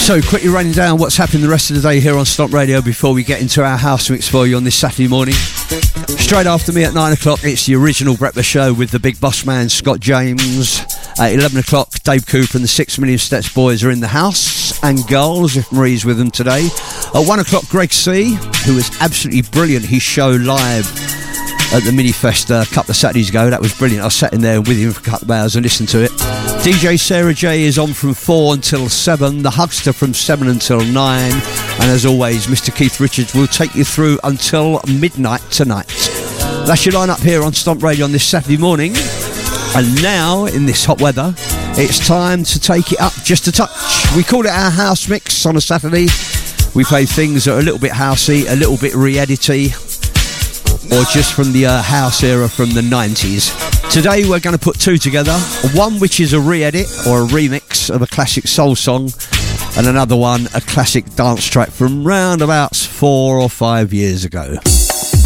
So quickly running down what's happened the rest of the day here on Stomp Radio before we get into our house mix for you on this Saturday morning. Straight after me at 9 o'clock, it's the original breakfast show with the big boss man, Scott James. At 11 o'clock, Dave Cooper and the 6 Million Steps boys are in the house, and girls, if Marie's with them today. At 1 o'clock, Greg C, who was absolutely brilliant, his show live at the Minifest a couple of Saturdays ago. That was brilliant. I sat in there with him for a couple of hours and listened to it. DJ Sarah J is on from 4 until 7, the Hugster from 7 until 9, and as always, Mr. Keith Richards will take you through until midnight tonight. That's your line-up here on Stomp Radio on this Saturday morning. And now, in this hot weather, it's time to take it up just a touch. We call it our house mix on a Saturday. We play things that are a little bit housey, a little bit re-edity, or just from the house era from the 90s. Today we're going to put two together, one which is a re-edit or a remix of a classic soul song, and another one, a classic dance track from round about 4 or 5 years ago.